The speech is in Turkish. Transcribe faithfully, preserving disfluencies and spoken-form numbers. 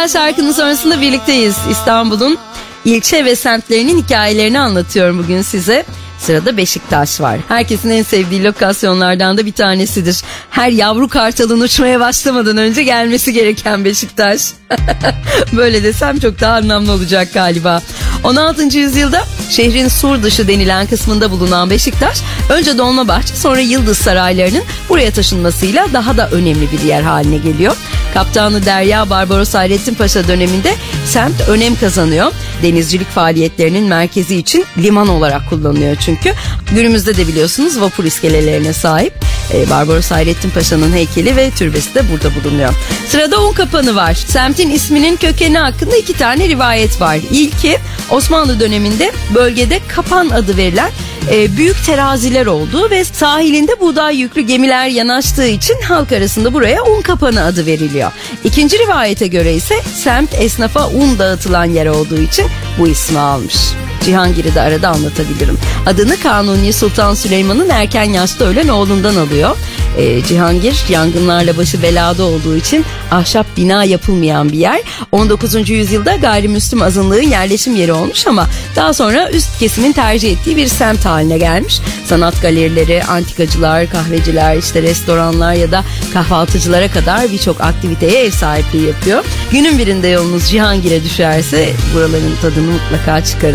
güzel şarkının sonrasında birlikteyiz. İstanbul'un ilçe ve semtlerinin hikayelerini anlatıyorum bugün size. Sırada Beşiktaş var. Herkesin en sevdiği lokasyonlardan da bir tanesidir. Her yavru kartalın uçmaya başlamadan önce gelmesi gereken Beşiktaş. Böyle desem çok daha anlamlı olacak galiba. on altıncı yüzyılda şehrin sur dışı denilen kısmında bulunan Beşiktaş, önce Dolmabahçe sonra Yıldız saraylarının buraya taşınmasıyla daha da önemli bir yer haline geliyor. Kaptanı Derya Barbaros Hayrettin Paşa döneminde semt önem kazanıyor. Denizcilik faaliyetlerinin merkezi için liman olarak kullanılıyor çünkü. Günümüzde de biliyorsunuz vapur iskelelerine sahip. Ee, Barbaros Hayrettin Paşa'nın heykeli ve türbesi de burada bulunuyor. Sırada Unkapanı var. Semtin isminin kökeni hakkında iki tane rivayet var. İlki, Osmanlı döneminde bölgede kapan adı verilen e, büyük teraziler olduğu ve sahilinde buğday yüklü gemiler yanaştığı için halk arasında buraya Unkapanı adı veriliyor. İkinci rivayete göre ise semt esnafa un dağıtılan yer olduğu için bu ismi almış. Cihangir'i de arada anlatabilirim. Adını Kanuni Sultan Süleyman'ın erken yaşta ölen oğlundan alıyor. Ee, Cihangir yangınlarla başı belada olduğu için ahşap bina yapılmayan bir yer. on dokuzuncu yüzyılda gayrimüslim azınlığın yerleşim yeri olmuş ama daha sonra üst kesimin tercih ettiği bir semt haline gelmiş. Sanat galerileri, antikacılar, kahveciler, işte restoranlar ya da kahvaltıcılara kadar birçok aktiviteye ev sahipliği yapıyor. Günün birinde yolunuz Cihangir'e düşerse buraların tadını mutlaka çıkarın.